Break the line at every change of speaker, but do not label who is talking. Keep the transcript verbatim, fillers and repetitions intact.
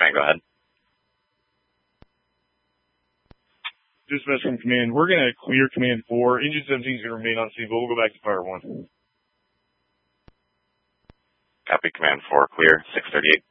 Command, go ahead.
Dispatch from Command. We're going to clear Command four. Engine seventeen is going to remain on scene, but we'll go back to Fire one.
Copy, Command four, clear, six thirty-eight.